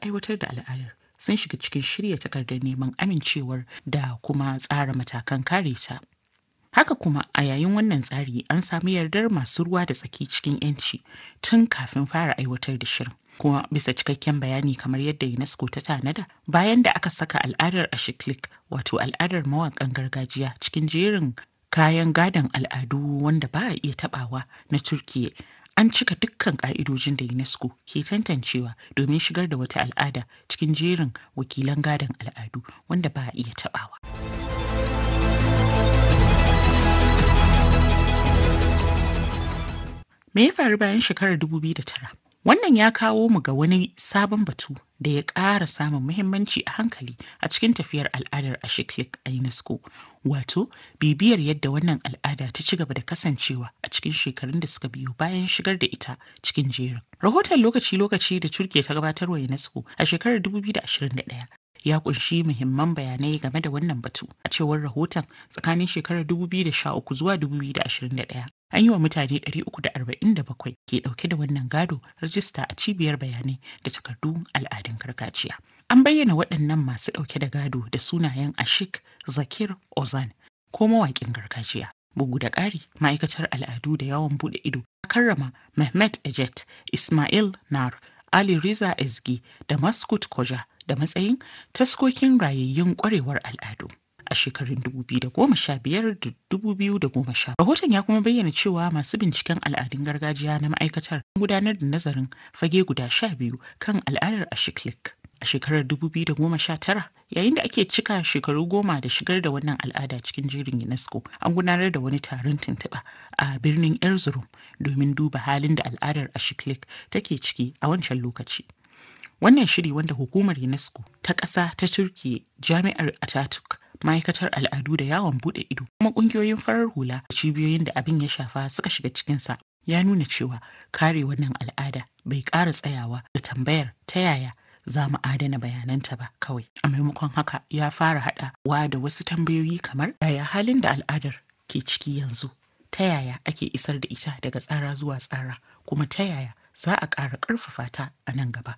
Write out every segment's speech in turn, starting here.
aiwatar da al'adar sun shiga cikin shirya takardar neman amincewar da kuma tsara matakan kare ta. Haka kuma a yayin wannan tsari an sami yardar masu ruwa da tsaki cikin 'yanci tun kafin fara aiwatar da shirin. Kuma bisa cikakken bayani kamar yadda UNESCO ta tanada, bayan da aka saka al'adar Ashiklik wato al'adar mawaƙan gargajiya cikin jerin kayan gadon al'adu wanda ba a iya taɓawa na Turkiyya, an cika dukkan ƙa'idojin da UNESCO ke tantancewa domin shigar da wata al'ada cikin jerin wakilan gadon al'adu wanda ba a iya taɓawa. Me ya faru bayan shekarar 2009? Wannan ya kawo mu ga wani sabon batu da ya ƙara samun muhimmanci a hankali a cikin tafiyar al'adar Ashiklik a UNESCO, wato bibiyar yadda wannan al'ada ta ci gaba da kasancewa a cikin shekarun da suka biyo bayan shigar da ita cikin jerin. Rahoton lokaci-lokaci da Turkiyya ta gabatar wa UNESCO a shekarar 2021 ya kunshi muhimman bayanai game da wannan batu. A cewar rahoton, tsakanin shekarar 2013 zuwa 2021 an yi wa mutane 347 ke dauke da wannan gado rajista a cibiyar bayanai da takardun al'adun gargajiya. An bayyana waɗannan masu dauke da gado da sunayen Ashik Zakir Ozan ko mawaƙin gargajiya. Bugu da ƙari, ma'aikatar al'adu da yawon buɗe ido ta karrama Mehmet Ecet, Ismail Nar, Ali Riza Ezgi da Maskut Koja da matsayin taskokin rayayyun ƙwarewar al'adu a shekarun 2015 da 2010. Rahoton ya kuma bayyana cewa masu binciken al'adun gargajiya na ma'aikatar gudanar da nazarin fage guda 12 kan al'adar Ashiklik. A shekarar 2019, yayin da ake cika shekaru 10 da shigar da wannan al'ada cikin jerin UNESCO, an gudanar da wani taron tuntuɓa a birnin Erzurum domin duba halin da al'adar Ashiklik take ciki a wancan lokaci. Wannan shiri wanda hukumar UNESCO ta ƙasa ta Turkiyya, Jami'ar Ataturk, ma'aikatar al'adu da yawon buɗe ido, kuma ƙungiyoyin farar hula da cibiyoyin da abin ya shafa suka shiga cikinsa, ya nuna cewa kare wannan al'ada bai ƙara tsayawa da tambayar ta yaya za mu adana bayananta ba kawai. A maimakon haka ya fara haɗawa da wasu tambayoyi kamar yaya halin da al'adar ke ciki yanzu, ta yaya ake isar da ita daga tsara zuwa tsara, kuma ta yaya za a ƙara ƙarfafa ta a nan gaba.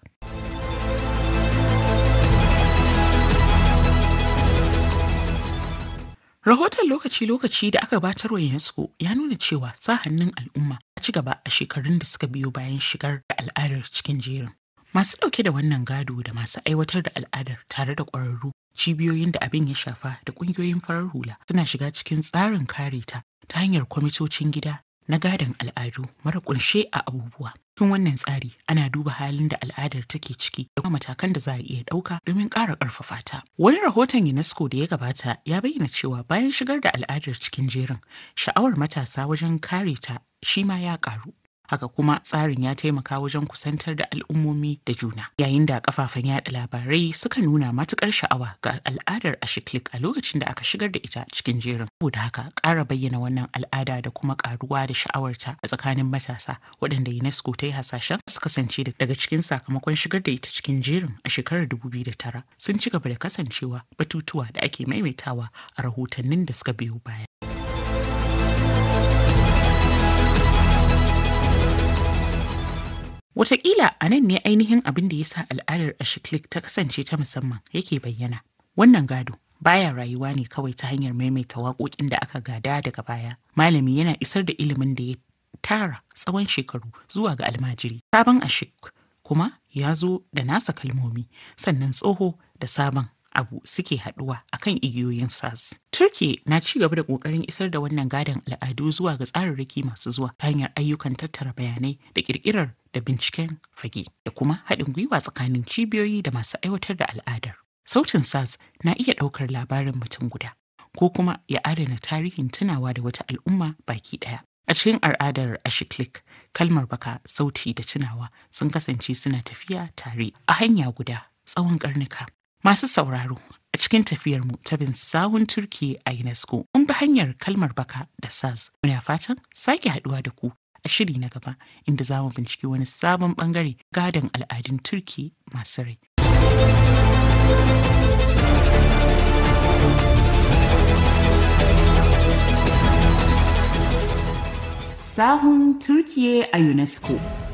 Rahoton lokaci-lokaci da aka gabatar wa UNESCO ya nuna cewa sa hannun al'umma ya ci gaba a shekarun da suka biyo bayan shigar da al'adar cikin jerin. Masu ɗauke da wannan gado da masu aiwatar da al'adar tare da ƙwararru, cibiyoyin da abin ya shafa da ƙungiyoyin farar hula suna shiga cikin tsarin kare ta ta hanyar kwamitocin gida na gadon al'adu mara ƙunshe a abubuwa. Cikin wannan tsari ana duba halin da al'adar take ciki da kuma matakan da za a iya ɗauka domin ƙara ƙarfafa ta. Wani rahoton UNESCO da ya gabata ya bayyana cewa bayan shigar da al'adar cikin jerin, sha'awar matasa wajen kare ta shi ma ya ƙaru. Haka kuma tsarin ya taimaka wajen kusantar da al'ummomi da juna, yayin da kafafen yada labarai suka nuna matukar sha'awa ga al'adar Ashiklik a lokacin da aka shigar da ita cikin jerin. Saboda haka ƙara bayyana wannan al'ada da kuma ƙaruwa da sha'awarta a tsakanin matasa waɗanda UNESCO ta yi hasashen su kasance daga cikin sakamakon shigar da ita cikin jerin a shekarar 2009 sun ci gaba da kasancewa batutuwa da ake maimaitawa a rahotannin da suka biyo baya. Wataƙila a nan ne ainihin abin da ya sa al'adar Ashiklik ta kasance ta musamman yake bayyana. Wannan gado baya rayuwa ne kawai ta hanyar maimaita waƙoƙin da aka gada daga baya. Malami yana isar da ilimin da ya tara tsawon shekaru zuwa ga almajiri. Sabon Ashik kuma ya zo da nasa kalmomi, sannan tsoho da sabon abu suke haɗuwa akan igiyoyin sas. Turkiyya na ci gaba da ƙoƙarin isar da wannan gadon al'adu zuwa ga tsararraki masu zuwa ta hanyar ayyukan tattara bayanai da ƙirƙirar da binciken fage da kuma haɗin gwiwa tsakanin cibiyoyi da masu aiwatar da al'adar. Sautin sas na iya ɗaukar labarin mutum guda ko kuma ya adana tarihin tunawa da wata al'umma baki ɗaya. A cikin al'adar Ashiklik, kalmar baka, sauti da tunawa sun kasance suna tafiya tare a hanya guda tsawon ƙarnuka. Masu sauraro, a cikin tafiyarmu ta bin sawun Turkiyya a UNESCO, mun bi hanyar kalmar baka da saz. Muna fatan sake haɗuwa da ku a shiri na gaba inda za mu binciki wani sabon ɓangare gadon al'adun Turkiyya masu rai. Sahun Turkiyya a UNESCO.